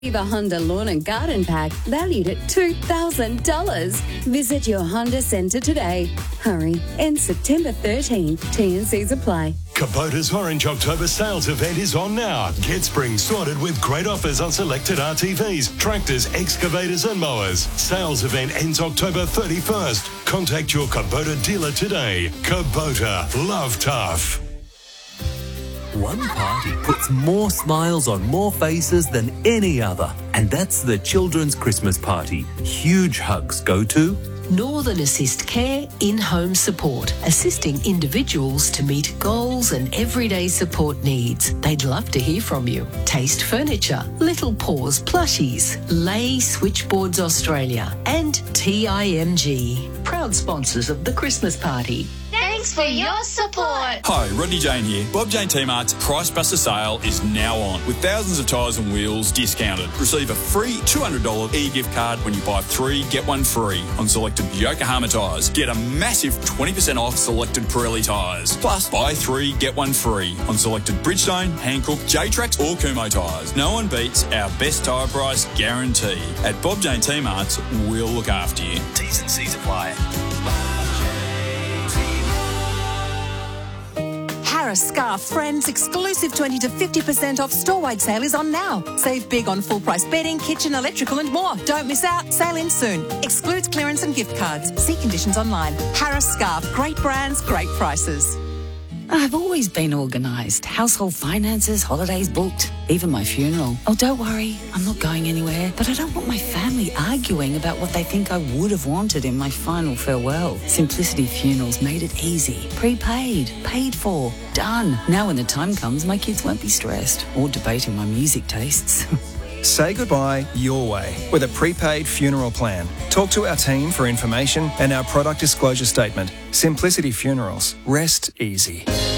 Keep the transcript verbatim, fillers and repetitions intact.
The Honda Lawn and Garden Pack, valued at two thousand dollars. Visit your Honda Centre today. Hurry, ends September thirteenth. T and Cs apply. Kubota's Orange October sales event is on now. Get spring sorted with great offers on selected R T Vs, tractors, excavators and mowers. Sales event ends October thirty-first. Contact your Kubota dealer today. Kubota, love tough. One party puts more smiles on more faces than any other, and that's the Children's Christmas Party. Huge hugs go to Northern Assist Care in-home support, assisting individuals to meet goals and everyday support needs. They'd love to hear from you. Taste Furniture, Little Paws Plushies, Lay Switchboards Australia and T I M G. Proud sponsors of the Christmas Party. Thanks for your support. Hi, Rodney Jane here. Bob Jane T-Mart's Price Buster sale is now on, with thousands of tyres and wheels discounted. Receive a free two hundred dollars e-gift card when you buy three, get one free on selected Yokohama tyres. Get a massive twenty percent off selected Pirelli tyres. Plus, buy three, get one free on selected Bridgestone, Hankook, J-Trax or Kumho tyres. No one beats our best tyre price guarantee. At Bob Jane T-Mart's, we'll look after you. T's and C's apply. Harris Scarf Friends exclusive twenty to fifty percent off store-wide sale is on now. Save big on full-price bedding, kitchen, electrical and more. Don't miss out. Sale ends soon. Excludes clearance and gift cards. See conditions online. Harris Scarf. Great brands, great prices. I've always been organised. Household finances, holidays booked, even my funeral. Oh, don't worry, I'm not going anywhere. But I don't want my family arguing about what they think I would have wanted in my final farewell. Simplicity Funerals made it easy. Prepaid, paid for, done. Now when the time comes, my kids won't be stressed or debating my music tastes. Say goodbye your way with a prepaid funeral plan. Talk to our team for information and our product disclosure statement. Simplicity Funerals. Rest easy.